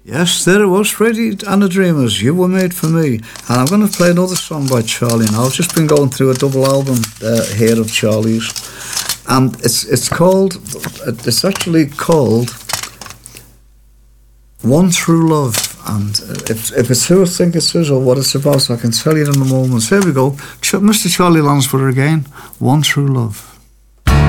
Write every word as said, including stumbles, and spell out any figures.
Yes, there it was, Freddie and the Dreamers, You Were Made For Me. And I'm going to play another song by Charlie now. I've just been going through a double album uh, here of Charlie's. And it's it's called, it's actually called One True Love. And if, if it's who I think it is or what it's about, I can tell you in a moment. So here we go, Ch- Mister Charlie Lansford again, One True Love.